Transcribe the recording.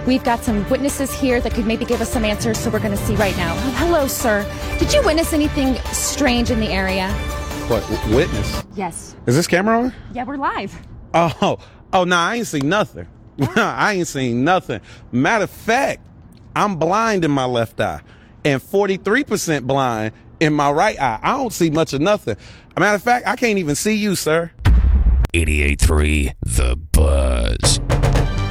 We've got some witnesses here that could maybe give us some answers, so we're going to see right now. Hello, sir. Did you witness anything strange in the area? What, witness? Yes. Is this camera on? Yeah, we're live. Oh, nah, I ain't seen nothing. I ain't seen nothing. Matter of fact, I'm blind in my left eye and 43% blind in my right eye. I don't see much of nothing. Matter of fact, I can't even see you, sir. 88.3 The